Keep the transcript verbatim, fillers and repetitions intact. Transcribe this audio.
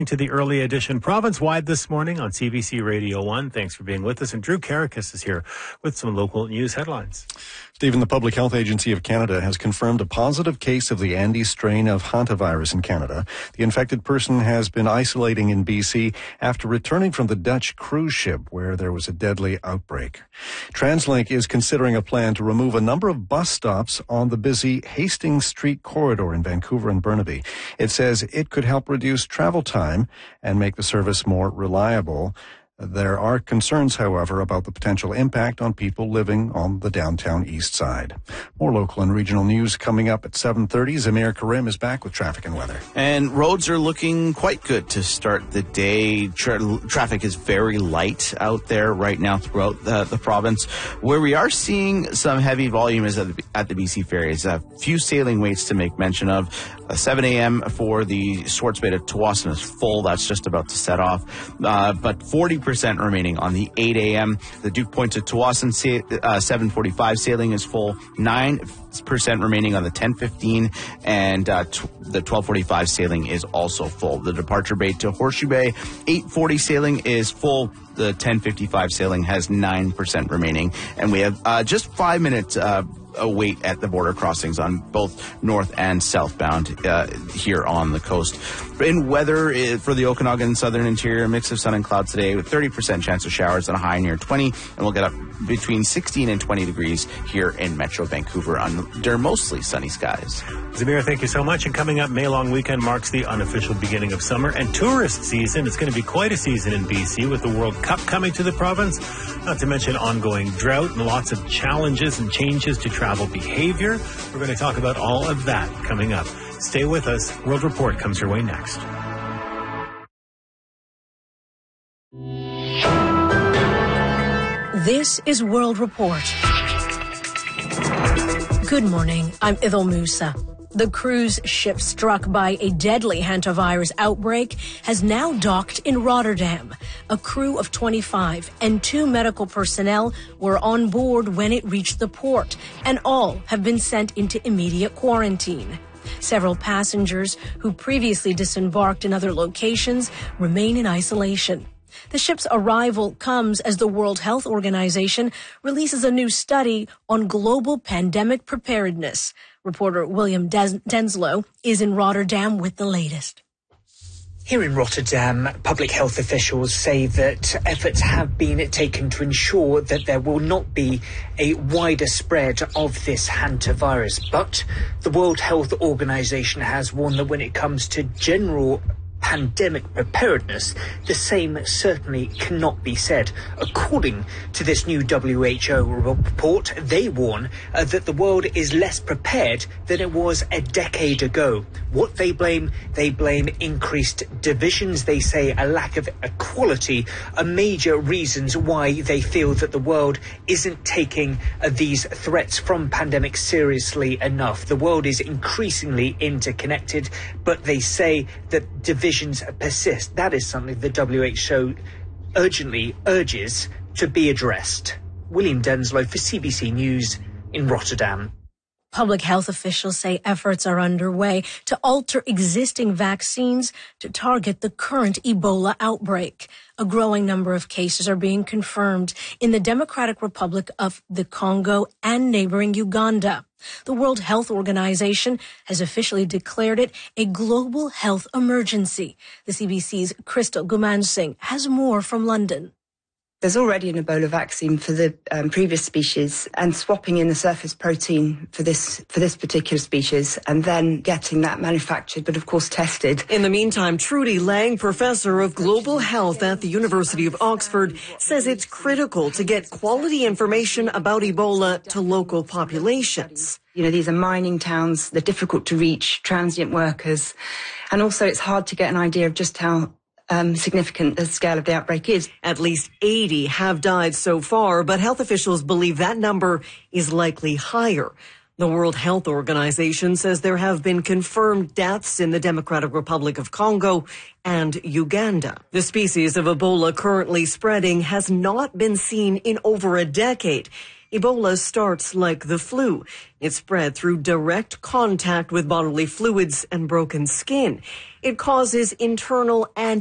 To the early edition province-wide this morning on C B C Radio one. Thanks for being with us. And Drew Karakis is here with some local news headlines. Stephen, the Public Health Agency of Canada has confirmed a positive case of the Andes strain of hantavirus in Canada. The infected person has been isolating in B C after returning from the Dutch cruise ship where there was a deadly outbreak. TransLink is considering a plan to remove a number of bus stops on the busy Hastings Street corridor in Vancouver and Burnaby. It says it could help reduce travel time and make the service more reliable. There are concerns, however, about the potential impact on people living on the downtown east side. More local and regional news coming up at seven thirty. Zamir Karim is back with traffic and weather. And roads are looking quite good to start the day. Tra- traffic is very light out there right now throughout the, the province. Where we are seeing some heavy volume is at the, at the B C ferries. A few sailing waits to make mention of. Uh, seven a.m. for the Swartz Bay to Tsawwassen is full. That's just about to set off. Uh, but forty percent remaining on the eight a.m. The Duke Point to Tsawwassen sa- uh, seven forty-five sailing is full. nine percent remaining on the ten fifteen, and uh, t- the twelve forty-five sailing is also full. The Departure Bay to Horseshoe Bay, eight forty sailing is full. The ten fifty-five sailing has nine percent remaining. And we have uh, just five minutes uh, a wait at the border crossings on both north and southbound uh, here on the coast. In weather uh, for the Okanagan and southern interior, a mix of sun and clouds today with thirty percent chance of showers and a high near twenty, and we'll get up between sixteen and twenty degrees here in Metro Vancouver under mostly sunny skies. Zamir, thank you so much. And coming up, May Long Weekend marks the unofficial beginning of summer and tourist season. It's going to be quite a season in B C with the World Cup coming to the province, not to mention ongoing drought and lots of challenges and changes to travel behavior. We're going to talk about all of that coming up. Stay with us. World Report comes your way next. This is World Report. Good morning. I'm Ithel Musa. The cruise ship struck by a deadly hantavirus outbreak has now docked in Rotterdam. A crew of twenty-five and two medical personnel were on board when it reached the port, and all have been sent into immediate quarantine. Several passengers who previously disembarked in other locations remain in isolation. The ship's arrival comes as the World Health Organization releases a new study on global pandemic preparedness. Reporter William Des- Denslow is in Rotterdam with the latest. Here in Rotterdam, public health officials say that efforts have been taken to ensure that there will not be a wider spread of this hantavirus. But the World Health Organization has warned that when it comes to general pandemic preparedness, the same certainly cannot be said. According to this new W H O report, they warn uh, that the world is less prepared than it was a decade ago. What they blame? They blame increased divisions. They say a lack of equality are major reasons why they feel that the world isn't taking uh, these threats from pandemics seriously enough. The world is increasingly interconnected, but they say that divisions persist. That is something the W H O urgently urges to be addressed. William Denslow for C B C News in Rotterdam. Public health officials say efforts are underway to alter existing vaccines to target the current Ebola outbreak. A growing number of cases are being confirmed in the Democratic Republic of the Congo and neighboring Uganda. The World Health Organization has officially declared it a global health emergency. The C B C's Crystal Gumansingh has more from London. There's already an Ebola vaccine for the um, previous species, and swapping in the surface protein for this for this particular species and then getting that manufactured, but of course tested. In the meantime, Trudy Lang, professor of global health at the University of Oxford, says it's critical to get quality information about Ebola to local populations. You know, these are mining towns, they're difficult to reach, transient workers, and also it's hard to get an idea of just how Um, significant the scale of the outbreak is. At least eighty have died so far, but health officials believe that number is likely higher. The World Health Organization says there have been confirmed deaths in the Democratic Republic of Congo and Uganda. The species of Ebola currently spreading has not been seen in over a decade. Ebola starts like the flu. It's spread through direct contact with bodily fluids and broken skin. It causes internal and